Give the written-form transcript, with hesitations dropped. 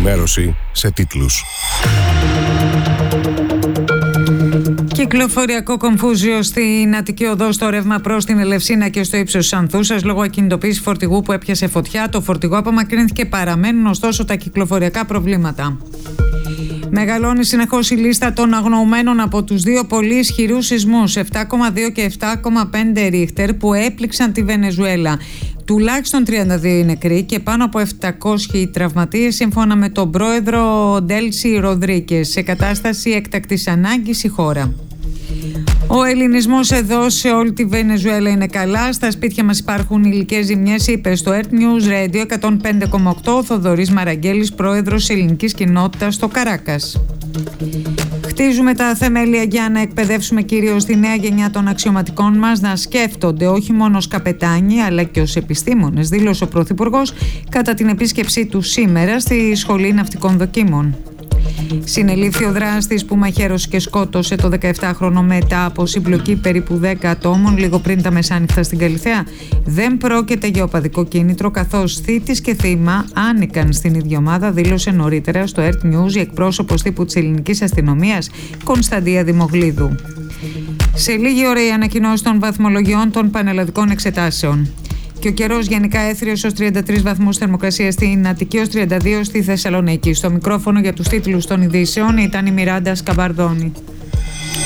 Ενημέρωση σε τίτλους. Κυκλοφοριακό κομφούζιο στην Αττική Οδό στο ρεύμα προς την Ελευσίνα και στο ύψος της Ανθούσας λόγω ακινητοποίησης φορτηγού που έπιασε φωτιά. Το φορτηγό απομακρύνθηκε, παραμένουν ωστόσο τα κυκλοφοριακά προβλήματα. Μεγαλώνει συνεχώς η λίστα των αγνοωμένων από τους δύο πολύ ισχυρούς σεισμούς 7,2 και 7,5 ρίχτερ που έπληξαν τη Βενεζουέλα. Τουλάχιστον 32 οι νεκροί και πάνω από 700 τραυματίες σύμφωνα με τον πρόεδρο Ντέλσι Ροδρίκες. Σε κατάσταση έκτακτης ανάγκης η χώρα. Ο ελληνισμός εδώ σε όλη τη Βενεζουέλα είναι καλά. Στα σπίτια μας υπάρχουν υλικές ζημιές, είπε στο Earth News Radio 105,8 ο Θοδωρής Μαραγγέλης, πρόεδρος ελληνικής κοινότητας στο Καράκας. Χτίζουμε τα θεμέλια για να εκπαιδεύσουμε κυρίως τη νέα γενιά των αξιωματικών μας να σκέφτονται όχι μόνο ως καπετάνιοι αλλά και ως επιστήμονες, δήλωσε ο Πρωθυπουργός κατά την επίσκεψή του σήμερα στη Σχολή Ναυτικών Δοκίμων. Συνελήφθη ο δράστης που μαχαίρωσε και σκότωσε το 17χρονο μετά από συμπλοκή περίπου 10 ατόμων λίγο πριν τα μεσάνυχτα στην Καλιθέα. Δεν πρόκειται για οπαδικό κίνητρο, καθώς θύτης και θύμα άνοικαν στην ίδια ομάδα, δήλωσε νωρίτερα στο Earth News η εκπρόσωπος τύπου της ελληνικής αστυνομίας Κωνσταντία Δημογλίδου. Σε λίγη ώρα η ανακοινώση των βαθμολογιών των πανελλαδικών εξετάσεων. Και ο καιρός γενικά έθριος ως 33 βαθμούς θερμοκρασία στην Αττική, ως 32 στη Θεσσαλονίκη. Στο μικρόφωνο για τους τίτλους των ειδήσεων ήταν η Μιράντα Σκαμπαρδόνη.